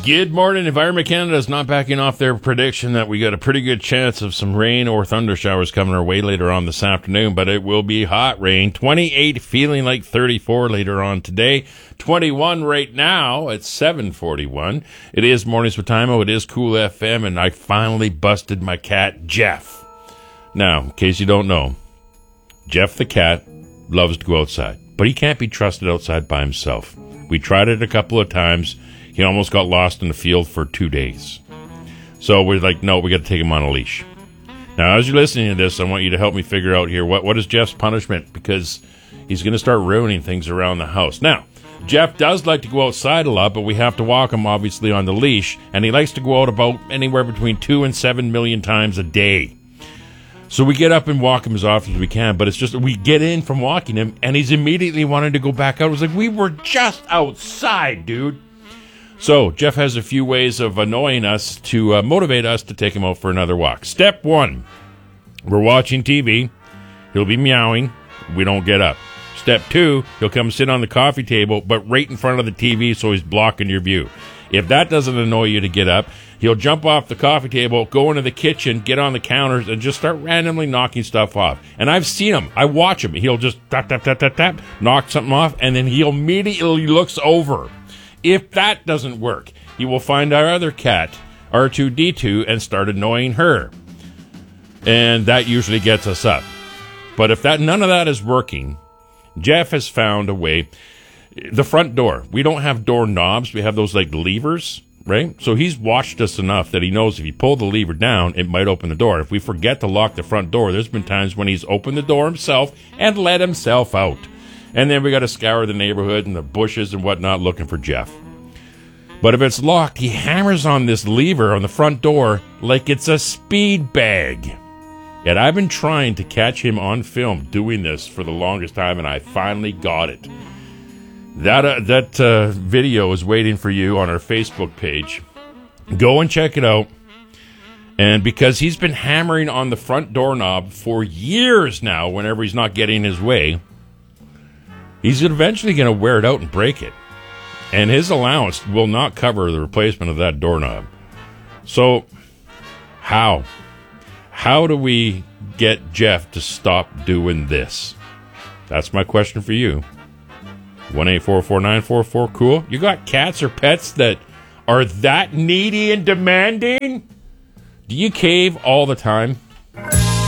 Good morning. Environment Canada is not backing off their prediction that we got a pretty good chance of some rain or thunder showers coming our way later on this afternoon, but it will be hot rain. 28, feeling like 34 later on today. 21 right now at 7:41. It is Mornings with Timo. It is Cool FM, and I finally busted my cat, Jeff. Now, in case you don't know, Jeff the cat loves to go outside, but he can't be trusted outside by himself. We tried it a couple of times. He almost got lost in the field for 2 days. So we're like, no, we got to take him on a leash. Now, as you're listening to this, I want you to help me figure out here, what is Jeff's punishment? Because he's going to start ruining things around the house. Now, Jeff does like to go outside a lot, but we have to walk him, obviously, on the leash. And he likes to go out about anywhere between 2 and 7 million times a day. So we get up and walk him as often as we can, but it's just, we get in from walking him, and he's immediately wanting to go back out. It was like, we were just outside, dude. So, Jeff has a few ways of annoying us to motivate us to take him out for another walk. Step 1, we're watching TV. He'll be meowing. We don't get up. Step 2, he'll come sit on the coffee table, but right in front of the TV, so he's blocking your view. If that doesn't annoy you to get up, he'll jump off the coffee table, go into the kitchen, get on the counters, and just start randomly knocking stuff off. And I've seen him. I watch him. He'll just tap, tap, tap, tap, tap, knock something off, and then he immediately looks over. If that doesn't work, he will find our other cat, R2-D2, and start annoying her. And that usually gets us up. But if none of that is working, Jeff has found a way. The front door, we don't have door knobs. We have those like levers, right? So he's watched us enough that he knows if you pull the lever down, it might open the door. If we forget to lock the front door, there's been times when he's opened the door himself and let himself out. And then we got to scour the neighborhood and the bushes and whatnot looking for Jeff. But if it's locked, he hammers on this lever on the front door like it's a speed bag. And I've been trying to catch him on film doing this for the longest time, and I finally got it. That video is waiting for you on our Facebook page. Go and check it out. And because he's been hammering on the front doorknob for years now, whenever he's not getting his way, he's eventually going to wear it out and break it. And his allowance will not cover the replacement of that doorknob. So, how? How do we get Jeff to stop doing this? That's my question for you. 1-844-944-COOL. You got cats or pets that are that needy and demanding? Do you cave all the time?